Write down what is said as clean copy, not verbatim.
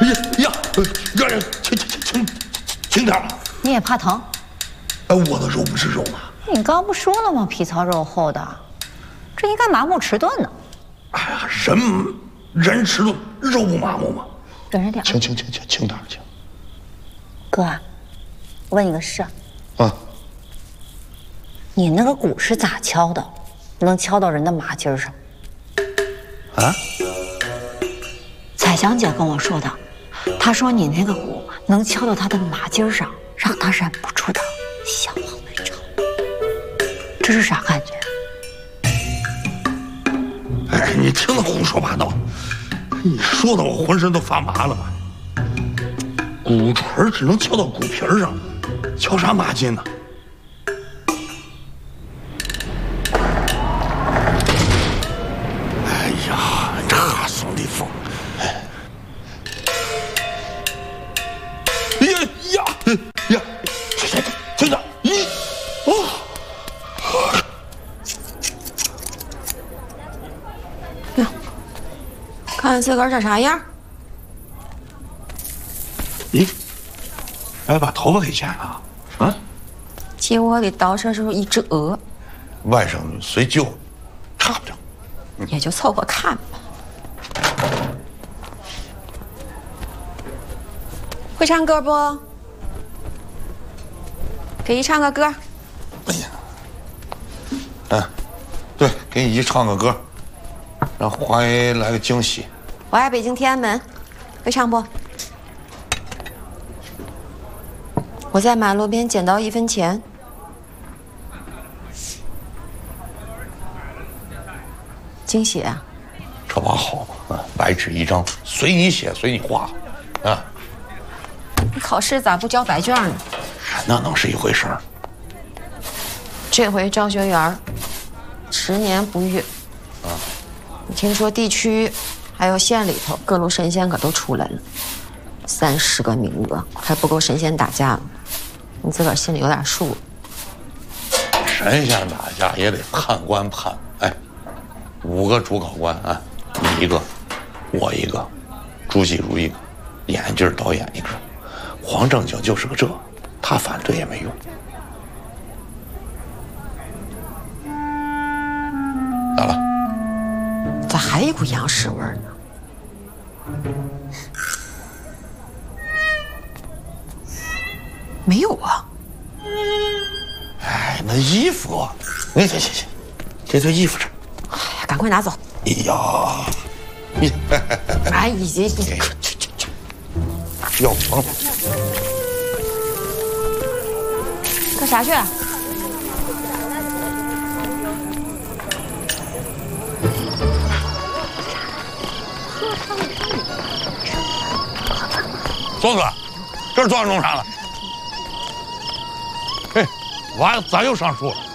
轻点吧。 你也怕疼？ 我的肉不是肉吗？ 你刚不说了吗？皮糙肉厚的，这应该麻木迟钝呢。 哎呀，人迟钝，肉不麻木吗？ 忍着点。 轻点，轻。 哥，问你个事。 啊。 你那个鼓是咋敲的？能敲到人的麻筋上？ 啊？ 彩香姐跟我说的，她说你那个鼓能敲到她的麻筋上，让她忍不住的向往未成。这是啥感觉？ 哎，你听他胡说八道，你说的我浑身都发麻了吧？鼓槌只能敲到鼓皮上，敲啥麻筋呢？哎呀，这兄弟风！呀！轻点！ 哟，看自个儿长啥样？ 你还把头发给剪了啊？ 接我的刀上时候一只鹅， 外甥随舅，差不着， 也就凑合看吧。会唱歌不？给姨唱个歌。 哎呀，对，给姨唱个歌，让华爷来个惊喜。 我爱北京天安门，会唱不？我在马路边捡到1分钱。惊喜啊！ 这把好嘛，白纸一张，随你写，随你画，啊。 你考试咋不交白卷呢？ 那能是一回事儿？ 这回招学员，10年不遇。啊，听说地区还有县里头各路神仙可都出来了，30个名额，还不够神仙打架了。你自个儿心里有点数。 神仙打架也得判官判，哎，5个主考官啊，你一个，我一个，朱继如一个，眼镜导演一个。黄正经就是个这，他反对也没用。咋了？ 咋还一股羊屎味儿呢？没有啊。 哎，那衣服，行，这堆衣服这。 哎呀，赶快拿走！ 哎呀， 哎，已经要忙。 干啥去？ 庄子，这是多少农场了？哎，娃咋又上树了？